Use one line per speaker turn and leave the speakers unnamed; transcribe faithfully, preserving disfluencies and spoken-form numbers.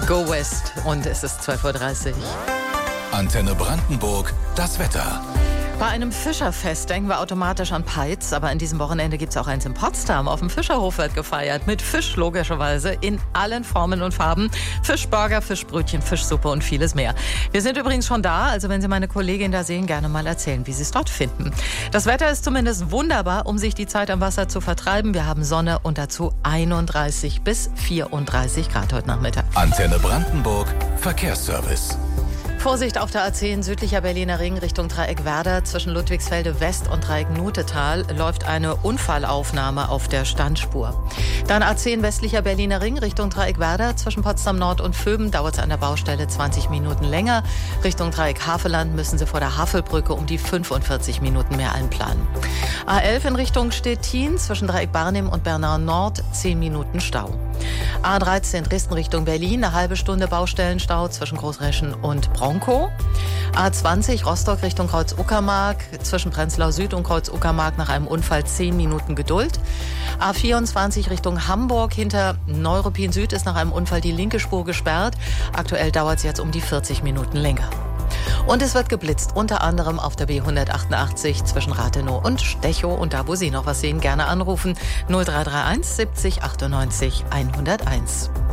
Go West und es ist zwölf Uhr dreißig.
Antenne Brandenburg, das Wetter.
Bei einem Fischerfest denken wir automatisch an Peitz, aber an diesem Wochenende gibt es auch eins in Potsdam. Auf dem Fischerhof wird gefeiert, mit Fisch logischerweise, in allen Formen und Farben. Fischburger, Fischbrötchen, Fischsuppe und vieles mehr. Wir sind übrigens schon da, also wenn Sie meine Kollegin da sehen, gerne mal erzählen, wie Sie es dort finden. Das Wetter ist zumindest wunderbar, um sich die Zeit am Wasser zu vertreiben. Wir haben Sonne und dazu einunddreißig bis vierunddreißig Grad heute Nachmittag.
Antenne Brandenburg, Verkehrsservice.
Vorsicht auf der A zehn südlicher Berliner Ring Richtung Dreieck Werder. Zwischen Ludwigsfelde West und Dreieck Nutetal läuft eine Unfallaufnahme auf der Standspur. Dann A zehn westlicher Berliner Ring Richtung Dreieck Werder. Zwischen Potsdam Nord und Vöben dauert es an der Baustelle zwanzig Minuten länger. Richtung Dreieck Havelland müssen Sie vor der Havelbrücke um die fünfundvierzig Minuten mehr einplanen. A elf in Richtung Stettin zwischen Dreieck Barnim und Bernau Nord zehn Minuten Stau. A dreizehn Dresden Richtung Berlin, eine halbe Stunde Baustellenstau zwischen Großreschen und Bronkow. A zwanzig Rostock Richtung Kreuz-Uckermark, zwischen Prenzlau Süd und Kreuz-Uckermark nach einem Unfall zehn Minuten Geduld. A vierundzwanzig Richtung Hamburg, hinter Neuruppin Süd ist nach einem Unfall die linke Spur gesperrt. Aktuell dauert es jetzt um die vierzig Minuten länger. Und es wird geblitzt, unter anderem auf der B hundertachtundachtzig zwischen Rathenow und Stechow. Und da, wo Sie noch was sehen, gerne anrufen. null drei drei eins siebzig achtundneunzig hunderteins.